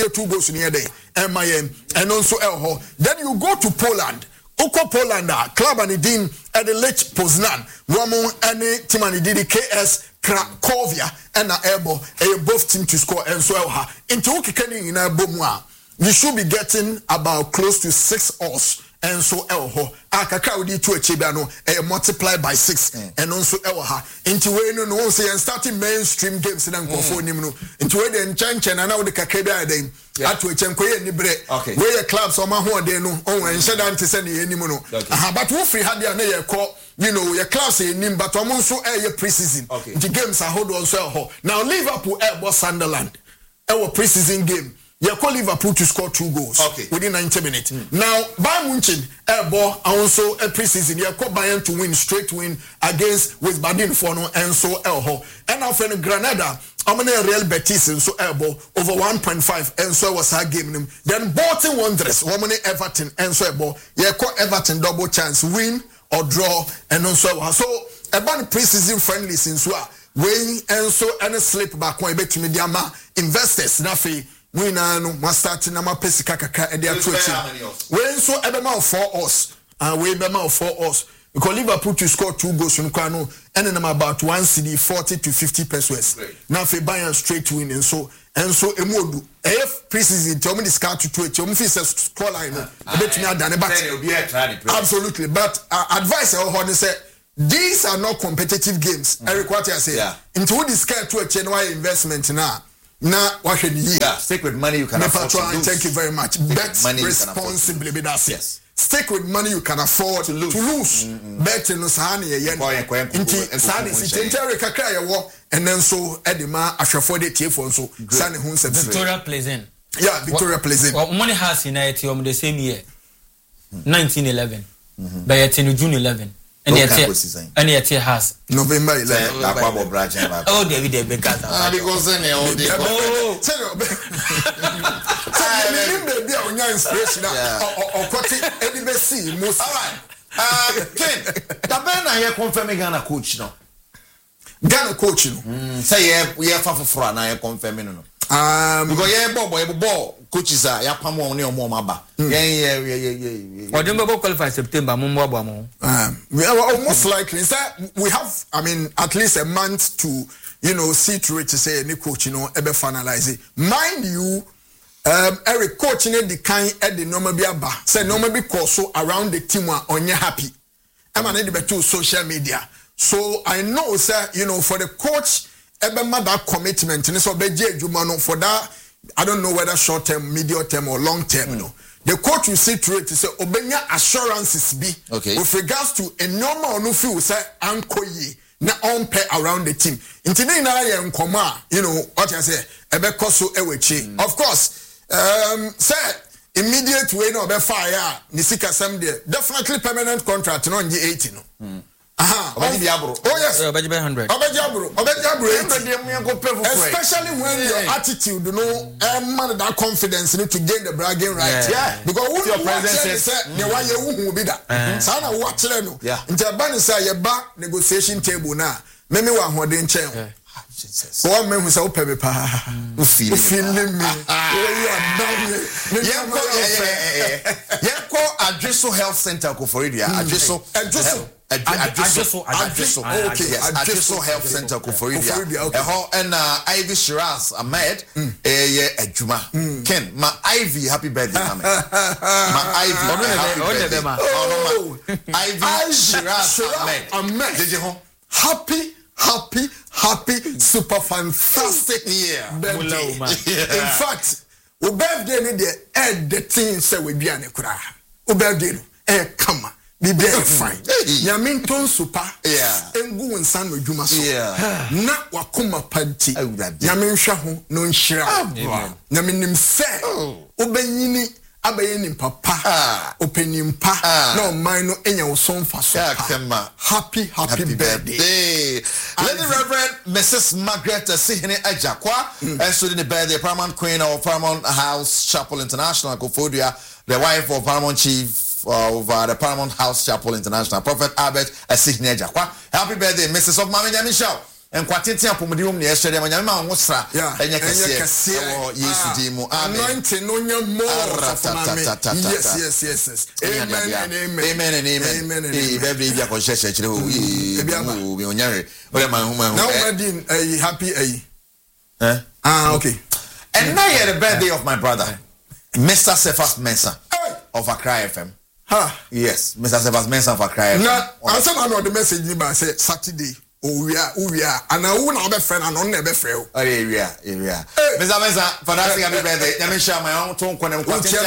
2 goals near day and also elho. Then you go to Poland. Oko Poland club and din at the Lech Poznan. Wamo any team and did KS Cracovia and Ebo both team to score and so elha. Into Okikani in Bomwa. You should be getting about close to 6 odds. And so elho akaka odi to achibiano multiply by 6 and also elha into we no say and starting mainstream games in nkofo nim no into we the nchanchen na we the kakabia den ato echenko ye ni bre we your clubs o ma ho de no on ensheda nte se ne nim no but we free had na ye call your class nim but o so e pre-season the games are hold on so elho now Liverpool boss Sunderland pre-season game. You call Liverpool to score 2 goals within 90 minutes. Now, Bayern Munich ball also a preseason. You call Bayern to win, straight win against West Badin Fono and so elho. And now for Granada, I'm going to Real Betis and so elbow over 1.5 and so was our game. Then Bolton Wanderers, woman Everton and so elbow. You call Everton double chance, win or draw and also so about preseason friendly since we and so any slip back when bet to media investors nafi. We no must start na ma pesika kaka e dey atwechi we so ebema 4 us and we ebema 4 us because Liverpool to score 2 goals no kwa no and them about 1 CD 40 to 50 pesos now for Bayern straight win and so emodu if preseason to me discount to twetch fi score line no bet me adane but absolutely but advice I want to say these are not competitive games Eric what I say into this kind to a no investment now. Stick with money you can afford to lose. Thank you very much. Bet responsibly. Yes. Stick with money you can afford to lose. Bet in Sahani and then so Edima Ashafode Tiefon so Sani Hunse Victoria plays in. Yeah, Victoria plays in. Money has United the same year. 1911. By June 11. And yet has November 11. Oh, David because inspiration or Ken, Tabena here confirming Ghana coach no. Ghana coach no. Say we have for na confirming no. Because ball coaches are ya pamo oni omo maba. Or dem go qualify September mo we are almost likely we have at least a month to see through it to say any coach ebe finalize it. Mind you Eric coaching the kind at the normal be aba say normal be so around the team on you happy. I'm an to social media. So I know sir for the coach ebe mother commitment and so beje adwuma for that I don't know whether short term, medium term or long term the coach will see through it to say obenya assurances be with regards to a normal no feel say anko yi na on pair around the team intini na ye nkoma what I say ebe koso ewechi of course say immediate way no be fire ni sika sam there definitely permanent contract no nje 80 no oh yes. Obeji 100. Especially when your attitude, man, that confidence, to gain the bragging right. Yeah. Because who your presence said, "Ne will be that." Sana watch them. Yeah. Interban say your back negotiation table now. Meme wa hoden chen. Jesus. One man who say open me pa. Who feeling me. Yenko Adreso Health Center ko for area. Adreso Health Center Koforidua. And Ivy Shiraz Ahmed Ejuma. Ken, my Ivy, happy birthday, Ahmed. My Ivy, Ivy Shiraz Ahmed. Did you happy, super fantastic birthday. In fact, o birthday ni the thing say we be an ekura. O birthday come. Be very fine. Yaminton super. Engu nsan no dwuma so. Na wakoma panti. Yamin hwa ho no nhira. Yaminim se obenyini abayenim papa. Openim pa na man no enya wo so mfa so. Happy birthday. Lady Reverend Mrs. Margaret Sihine Ajakwa and so the birthday Paramount Queen of Paramount House Chapel International Koforidua, the wife of Paramount Chief of the Paramount House Chapel International, Prophet Albert Sihine Ajakwa. Happy birthday, Mrs. of Mami Michelle. and quantity apomodium near Shedam and Yama Musra, and Yakasi, yes, Dimu, anointing on your more. Yes. Amen and amen. Every happy. Okay. And now you're the birthday of my brother, Mr. Cephas Mensah of Accra FM. Yes, Mr. Cephas Mensah of Accra FM. Now, I said I know the message I said Saturday. Oh, we are, and I won't have a friend and on never fail. Oh, yeah. Mr. Mensah, for that thing, happy birthday. Let me share my own tone when I'm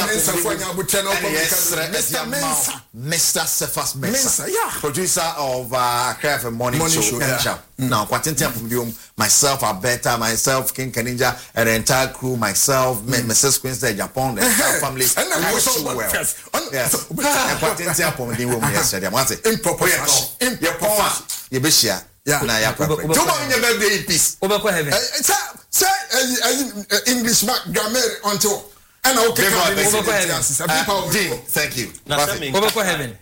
Mr. Cephas Mensah, producer of Accra FM morning show. Now, myself, Alberta, myself, King Kaninja, and the entire crew, myself, Mrs. Quincy, Japan, the entire family. And I wish you well. Yes. And Quatintia Pomodin yesterday. Yeah, na ya kwa. Tuma mwenye birthday peace. Obekwa heaven. Say English grammar until and okay. Thank you. Obekwa heaven.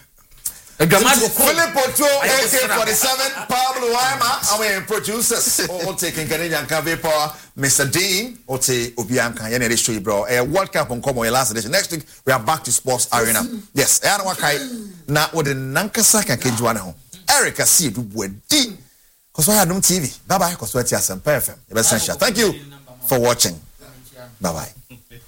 Philip Otto, AK-47, Pablo Aima, our producers, all taking Canadian Cafe Power, Mr. Dean, Ote Obianka, Yene Show, bro. A World Cup on Como last edition. Next week, we are back to Sports Arena. Yes, I don't now with the Nankasaka Kinjuana home. Eric, I see you would D. Because I had no TV. Bye bye, because we're here. Thank you for watching. Bye bye.